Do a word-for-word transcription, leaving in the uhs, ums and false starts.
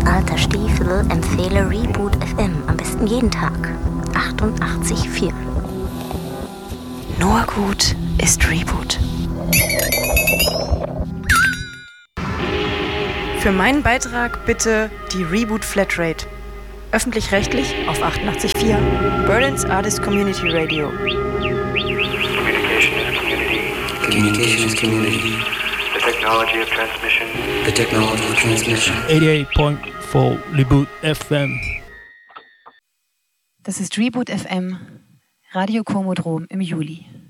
alter Stiefel empfehle Reboot F M am besten jeden Tag. achtundachtzig Komma vier. Nur gut ist Reboot. Für meinen Beitrag bitte die Reboot Flatrate. Öffentlich-rechtlich auf achtundachtzig Komma vier. Berlin's Artist Community Radio. Communication is community. Communication is community. The technology of transmission. The technology of transmission. eighty-eight point four Reboot F M. Das ist Reboot F M, Radio Komodrom im Juli.